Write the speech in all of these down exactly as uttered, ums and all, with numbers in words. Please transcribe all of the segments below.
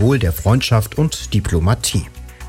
Symbol der Freundschaft und Diplomatie.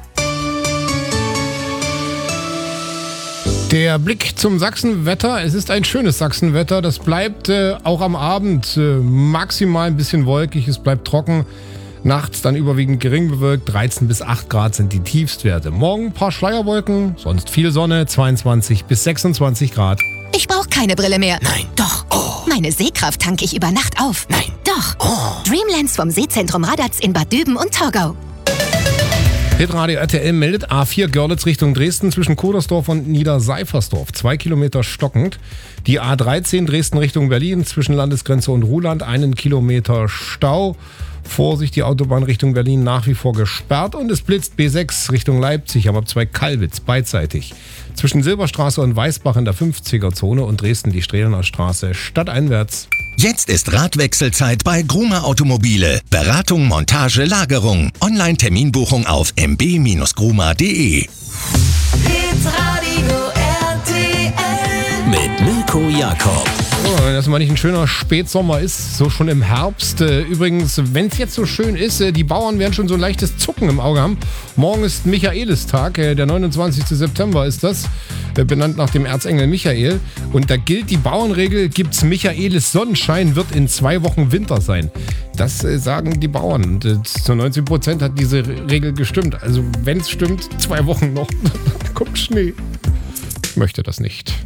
Der Blick zum Sachsenwetter. Es ist ein schönes Sachsenwetter. Das bleibt äh, auch am Abend äh, maximal ein bisschen wolkig. Es bleibt trocken. Nachts dann überwiegend gering bewölkt. dreizehn bis acht Grad sind die Tiefstwerte. Morgen ein paar Schleierwolken, sonst viel Sonne. zweiundzwanzig bis sechsundzwanzig Grad. Ich brauche keine Brille mehr. Nein. Doch. Oh. Meine Sehkraft tanke ich über Nacht auf. Nein. Doch. Oh. Dreamlands vom Sehzentrum Radatz in Bad Düben und Torgau. Hitradio R T L meldet A vier Görlitz Richtung Dresden zwischen Kodersdorf und Niederseifersdorf. Zwei Kilometer stockend. Die A dreizehn Dresden Richtung Berlin zwischen Landesgrenze und Ruhland. Einen Kilometer Stau. Vorsicht, die Autobahn Richtung Berlin nach wie vor gesperrt. Und es blitzt B sechs Richtung Leipzig, aber ab zwei Kallwitz beidseitig. Zwischen Silberstraße und Weißbach in der fünfziger-Zone und Dresden die Strehlener Straße stadteinwärts. Jetzt ist Radwechselzeit bei Gruma Automobile. Beratung, Montage, Lagerung. Online-Terminbuchung auf m b Bindestrich gruma punkt d e. Hitradio R T L Mit Mirko Jakob. Oh, wenn das mal nicht ein schöner Spätsommer ist, so schon im Herbst. Übrigens, wenn es jetzt so schön ist, die Bauern werden schon so ein leichtes Zucken im Auge haben. Morgen ist Michaelistag, der neunundzwanzigster September ist das, benannt nach dem Erzengel Michael. Und da gilt die Bauernregel, gibt's Michaelis Sonnenschein, wird in zwei Wochen Winter sein. Das sagen die Bauern. Und zu neunzig Prozent hat diese Regel gestimmt. Also wenn es stimmt, zwei Wochen noch, dann kommt Schnee. Ich möchte das nicht.